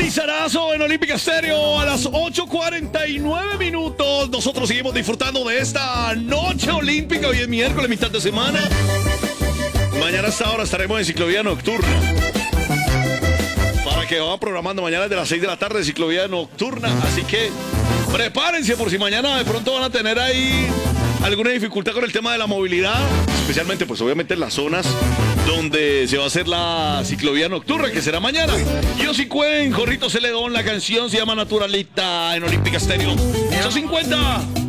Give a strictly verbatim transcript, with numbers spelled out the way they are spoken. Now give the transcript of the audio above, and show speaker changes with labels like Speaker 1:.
Speaker 1: Lizarazo en Olímpica Estéreo a las ocho cuarenta y nueve minutos. Nosotros seguimos disfrutando de esta noche olímpica. Hoy es miércoles, mitad de semana. Mañana a esta hora estaremos en Ciclovía Nocturna. Para que van programando mañana desde las seis de la tarde Ciclovía Nocturna. Así que prepárense por si mañana de pronto van a tener ahí alguna dificultad con el tema de la movilidad, especialmente pues obviamente en las zonas donde se va a hacer la ciclovía nocturna, que será mañana. Yo sí Cuen, Jorrito Celedón, la canción se llama Naturalita en Olímpica Estéreo. ocho cincuenta.